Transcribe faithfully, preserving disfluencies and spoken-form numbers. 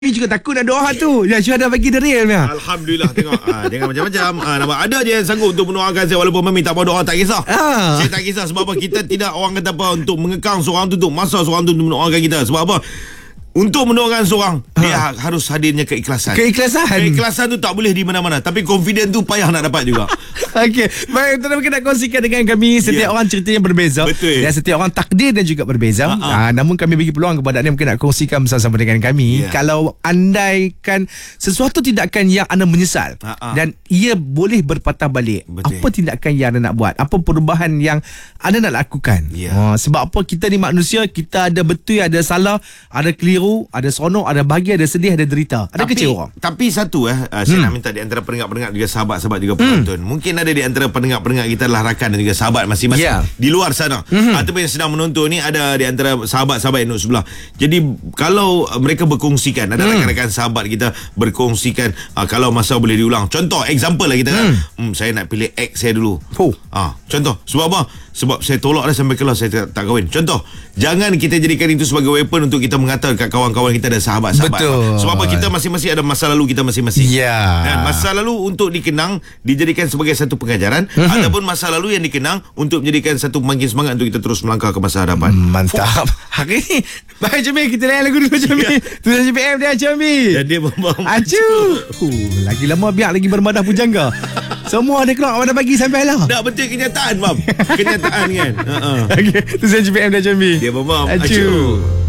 Ini juga takut nak doa tu. Ya, Syuhada bagi the real ya. Alhamdulillah, tengok ha, jangan macam-macam ha, nampak ada je yang sanggup untuk mendoakan saya walaupun Mami tak mau doa, tak kisah. Ah. Saya tak kisah sebab apa, kita tidak orang kata apa untuk mengekang seorang tu, untuk masa seorang tu untuk mendoakan kita. Sebab apa? Untuk mendoakan seorang, ha. dia harus hadirnya keikhlasan. Keikhlasan. Keikhlasan tu tak boleh di mana-mana, tapi confident tu payah nak dapat juga. Okey, baik, tuan mungkin nak kongsikan dengan kami. Setiap yeah. orang ceritanya berbeza. Betul. Dan setiap orang takdir dan juga berbeza. Ha, namun kami bagi peluang kepada anda mungkin nak kongsikan bersama-sama dengan kami. Yeah. Kalau andaikan sesuatu tindakan yang anda menyesal Ha-ha. dan ia boleh berpatah balik, betul. apa tindakan yang anda nak buat? Apa perubahan yang anda nak lakukan? Yeah. Ha, sebab apa, kita ni manusia, kita ada betul, ada salah, ada keliru, ada seronok, ada bahagia, ada sedih, ada derita, ada tapi, kecewa. Tapi satu eh, uh, saya hmm. nak minta di antara pendengar-pendengar juga sahabat-sahabat juga penonton. Hmm. Mungkin ada di antara pendengar-pendengar kita adalah rakan dan juga sahabat masing-masing yeah. di luar sana. Hmm. Ataupun yang sedang menonton ni ada di antara sahabat-sahabat yang duduk sebelah. Jadi kalau uh, mereka berkongsikan, ada hmm. rakan-rakan sahabat kita berkongsikan uh, kalau masa boleh diulang. Contoh, example lah kita kan. Hmm. Hmm, saya nak pilih ex saya dulu. Oh. Ah, contoh, sebab apa? Sebab saya tolak dah sampai kelas saya tak, tak kahwin. Contoh, jangan kita jadikan itu sebagai weapon untuk kita mengata kat kawan-kawan kita dan sahabat-sahabat. Betul. Sebab apa, kita masing-masing ada masa lalu kita masing-masing. Ya. Yeah. Dan masa lalu untuk dikenang, dijadikan sebagai satu pengajaran, mm-hmm. ataupun masa lalu yang dikenang untuk menjadikan satu pemangkin semangat untuk kita terus melangkah ke masa hadapan. Mantap. Hari ni, baik Jami, kita layan lagu dulu Jami. Tu J P M dia Jami. Dan dia bom-bom. Acu. Uh, lagi lama biar lagi bermadah pujangga. Semua ada keluar pada pagi sampai lah. Tak betul kenyataan, Mam. Kenyataan kan. Uh-uh. Okey, tu J P M dia Jami. Dia bom-bom. Acu. Acu.